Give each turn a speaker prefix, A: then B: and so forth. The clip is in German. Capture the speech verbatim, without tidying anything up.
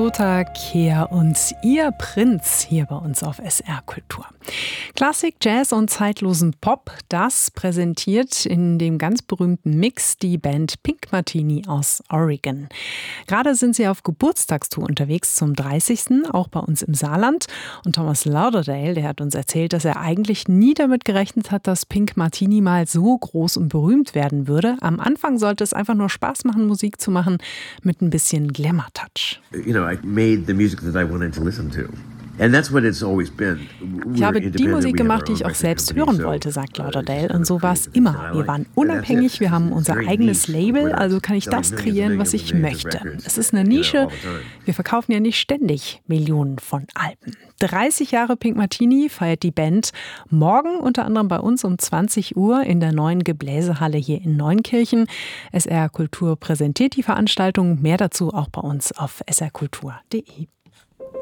A: Lothar Kehr und ihr Prinz hier bei uns auf S R Kultur. Klassik, Jazz und zeitlosen Pop, das präsentiert in dem ganz berühmten Mix die Band Pink Martini aus Oregon. Gerade sind sie auf Geburtstagstour unterwegs zum dreißigsten, auch bei uns im Saarland. Und Thomas Lauderdale, der hat uns erzählt, dass er eigentlich nie damit gerechnet hat, dass Pink Martini mal so groß und berühmt werden würde. Am Anfang sollte es einfach nur Spaß machen, Musik zu machen mit ein bisschen Glamour-Touch.
B: You know, I made the music that I wanted to listen to. And that's what it's always been.
A: Ich habe die Musik gemacht, die ich auch selbst hören wollte, sagt Lauderdale. Und so war es immer. Wir waren unabhängig, wir haben unser eigenes Label, also kann ich das kreieren, was ich möchte. Es ist eine Nische. Wir verkaufen ja nicht ständig Millionen von Alben. dreißig Jahre Pink Martini feiert die Band morgen unter anderem bei uns um zwanzig Uhr in der neuen Gebläsehalle hier in Neunkirchen. S R Kultur präsentiert die Veranstaltung. Mehr dazu auch bei uns auf s r kultur punkt d e.